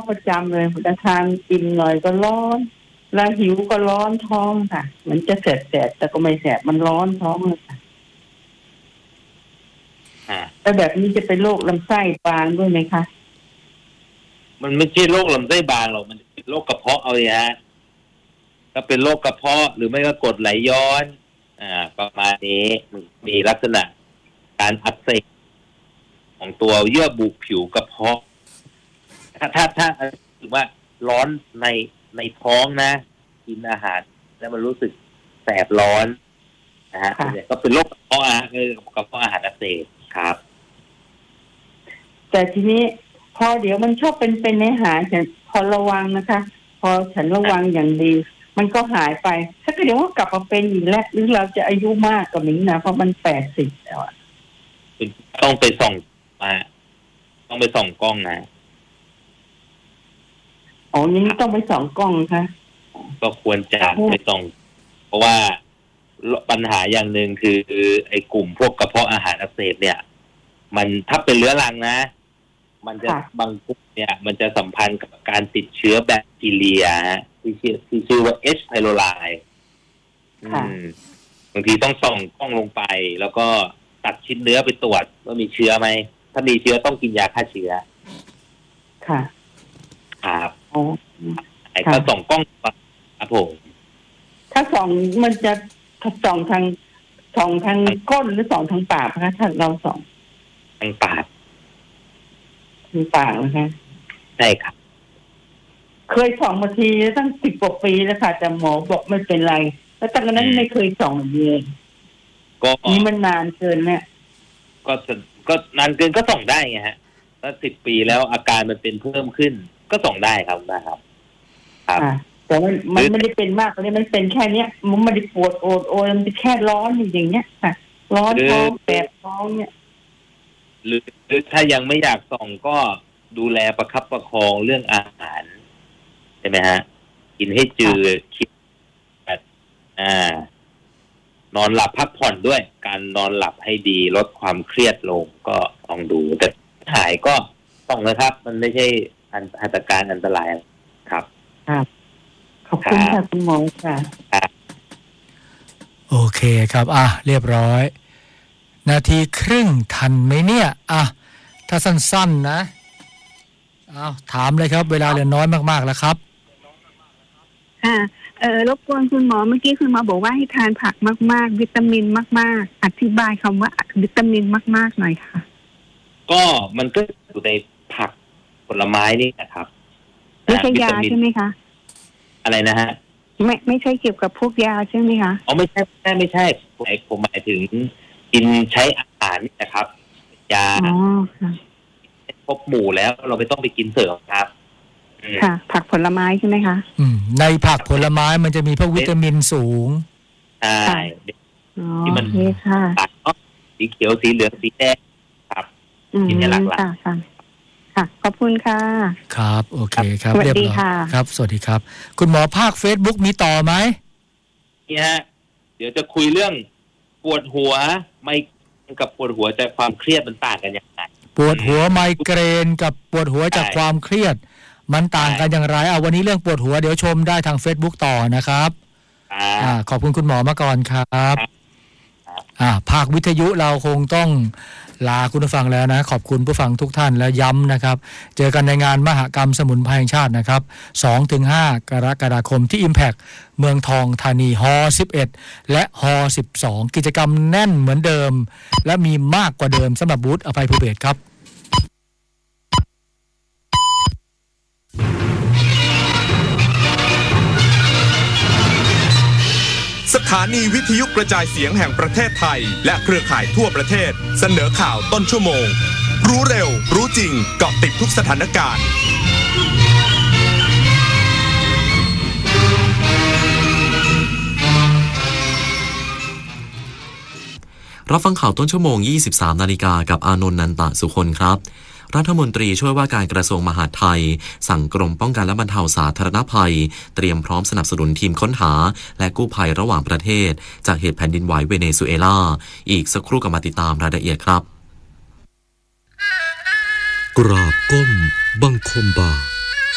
ประจำเลยทานกินหน่อยก็ร้อนแล้วหิวก็ร้อนท้องค่ะมันจะแสบแต่ก็ไม่แสบมันร้อนท้องเลยค่ะแต่แบบนี้จะเป็นโรคลำไส้บางด้วยไหมคะมันไม่ใช่โรคลำไส้บางหรอกมันเป็นโรคกระเพาะเอาฮะก็เป็นโรคกระเพาะหรือไม่ก็กรดไหลย้อนประมาณนี้มีลักษณะการอักเสบของตัวเยื่อบุผิวกระเพาะถ้าถือว่าร้อนในท้องนะกินอาหารแล้วมันรู้สึกแสบร้อนนะฮะก็เป็นโรคกระเพาะกระเพาะอาหารอักเสบครับแต่ทีนี้พอเดี๋ยวมันชอบเป็นในหายฉันพอระวังนะคะพอฉันระวังอย่างดีมันก็หายไปถ้าเดี๋ยวก็กลับมาเป็นอีกแล้วหรือเราจะอายุมากกว่านี้นะเพราะมัน80แล้วอ่ะต้องไปส่องต้องไปส่องกล้องนะอ๋อนี่ต้องไปส่องกล้องค่ะก็ควรจะไปส่องเพราะว่าปัญหาอย่างหนึ่งคือไอ้กลุ่มพวกกระเพาะอาหารอักเสบเนี่ยมันถ้าเป็นเรื้อรังนะมันจะบางกลุ่มเนี่ยมันจะสัมพันธ์กับการติดเชื้อแบคทีเรียที่ชื่อว่า H. pylori บางทีต้องส่องกล้องลงไปแล้วก็ตัดชิ้นเนื้อไปตรวจว่ามีเชื้อไหมถ้ามีเชื้อต้องกินยาฆ่าเชื้อค่ะครับถ้าส่องกล้องครับผมถ้าส่องมันจะส่องทางก้นหรือส่องทางปากคะถ้าเราส่องทางปากนะคะใช่ครับเคยส่องมาทีตั้ง10 กว่าปีแล้วค่ะแต่หมอบอกไม่เป็นไรแล้วตั้งแต่นั้นไม่เคยส่องเลยก็นี่มันนานเกินเนี่ยก็นานเกินก็ส่องได้ไงฮะถ้า10 ปีแล้วอาการมันเป็นเพิ่มขึ้นก็ส่องได้ครับนะครับแต่มันไม่ได้เป็นมากตอนนี้มันเป็นแค่เนี้ยมันไม่ได้ปวดโอยมันแค่ร้อนอย่างเงี้ยค่ะร้อนท้องแสบท้องเนี่ยหรือถ้ายังไม่อยากส่องก็ดูแลประคับประคองเรื่องอาหารใช่ไหมฮะกินให้จืดคิดนอนหลับพักผ่อนด้วยการนอนหลับให้ดีลดความเครียดลงก็ลองดูแต่หายก็ต้องนะครับมันไม่ใช่อันตรายอันตรายครับขอบคุณค่ะคุณหมอค่ะโอเคครับเรียบร้อยนาทีครึ่งทันไหมเนี่ยถ้าสั้นๆนะถามเลยครับเวลาเหลือน้อยมากๆแล้วครับรบกวนคุณหมอเมื่อกี้คุณหมอบอกว่าให้ทานผักมากๆวิตามินมากๆอธิบายคำว่าวิตามินมากๆหน่อยค่ะก็มันก็อยู่ในผักผลไม้นี่นะครับไม่ใช่ยาใช่ไหมคะอะไรนะฮะไม่ใช่เกี่ยวกับพวกยาใช่ไหมคะไม่ใช่ผมหมายถึงกินใช้อาหารนี่นะครับยาครบหมู่แล้วเราไม่ต้องไปกินเสริมครับค่ะผักผลไม้ใช่ไหมคะในผักผลไม้มันจะมีพวกวิตามินสูงใช่ที่มันสีเขียวสีเหลืองสีแดงครับกินในหลากหลายค่ะขอบคุณค่ะครับโอเคครับเรียบร้อยครับสวัสดีครับคุณหมอภาค Facebook มีต่อไหมนี่ฮะเดี๋ยวจะคุยเรื่องปวดหัวไมกับปวดหัวจากความเครียดมันต่างกันอย่างไรปวดหัวไมเกรนกับปวดหัวจากความเครียดมันต่างกันอย่างไรวันนี้เรื่องปวดหัวเดี๋ยวชมได้ทาง Facebook ต่อนะครับขอบคุณคุณหมอมาก่อนครับภาควิทยุเราคงต้องลาคุณผู้ฟังแล้วนะขอบคุณผู้ฟังทุกท่านและย้ำนะครับเจอกันในงานมหกรรมสมุนไพรแห่งชาตินะครับ 2-5 กรกฎาคมที่ Impact เมืองทองธานีฮ11และฮ12กิจกรรมแน่นเหมือนเดิมและมีมากกว่าเดิมสำหรับบูธอภัยภูเบศรครับสถานีวิทยุกระจายเสียงแห่งประเทศไทยและเครือข่ายทั่วประเทศเสนอข่าวต้นชั่วโมงรู้เร็วรู้จริงเกาะติดทุกสถานการณ์รับฟังข่าวต้นชั่วโมง 23 นาฬิกากับอานนท์ นันตสุคนครับรัฐมนตรีช่วยว่าการกระทรวงมหาดไทยสั่งกรมป้องกันและบรรเทาสาธารณภัยเตรียมพร้อมสนับสนุนทีมค้นหาและกู้ภัยระหว่างประเทศจากเหตุแผ่นดินไหวเวเนซุเอลาอีกสักครู่กับมาติดตามรายละเอียดครับกราบก้มบังคมบา